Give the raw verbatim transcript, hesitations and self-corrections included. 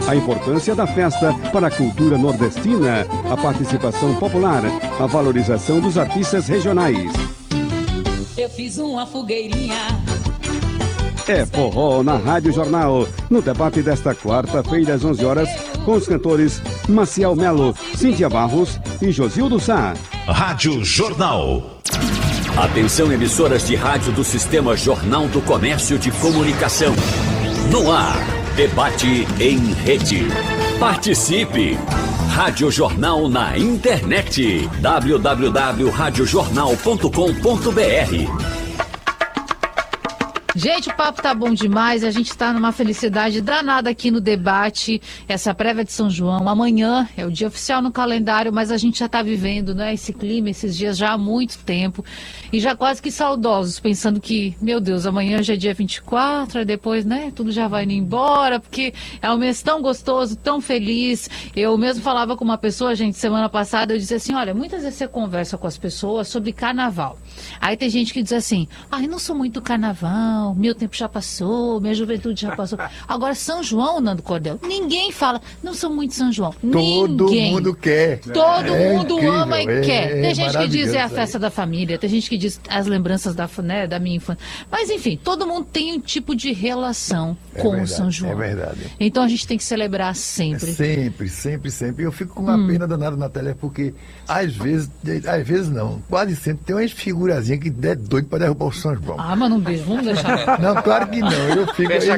A importância da festa para a cultura nordestina, a participação popular, a valorização dos artistas regionais. Eu fiz uma fogueirinha. É forró na Rádio Jornal, no debate desta quarta-feira às onze horas, com os cantores Maciel Melo, Cíntia Barros e Josildo Sá. Rádio Jornal. Atenção, emissoras de rádio do Sistema Jornal do Comércio de Comunicação. No ar, debate em rede. Participe! Rádio Jornal na internet. w w w ponto rádio jornal ponto com ponto b r. Gente, o papo tá bom demais, a gente tá numa felicidade danada aqui no debate, essa prévia de São João. Amanhã é o dia oficial no calendário, mas a gente já tá vivendo, né, esse clima, esses dias já há muito tempo, e já quase que saudosos, pensando que, meu Deus, amanhã já é dia vinte e quatro, depois, né, tudo já vai indo embora, porque é um mês tão gostoso, tão feliz. Eu mesmo falava com uma pessoa, gente, semana passada, eu dizia assim, olha, muitas vezes você conversa com as pessoas sobre carnaval. Aí tem gente que diz assim, ai, não sou muito carnaval, meu tempo já passou, minha juventude já passou. Agora, São João, Nando Cordel, ninguém fala, não sou muito São João. Todo ninguém. mundo quer. Todo é mundo incrível, ama e é, quer. Tem é gente que diz é a isso festa aí. da família, tem gente que diz as lembranças da, né, da minha infância. Mas, enfim, todo mundo tem um tipo de relação É com verdade, o São João. É verdade. Então a gente tem que celebrar sempre. Sempre, sempre, sempre. Eu fico com uma Hum. pena danada na tela, porque às vezes, às vezes não, quase sempre tem umas figurazinhas que é doido para derrubar o São João. Ah, mas não beijo, vamos deixar. Não, claro que não. Eu fico. Fecha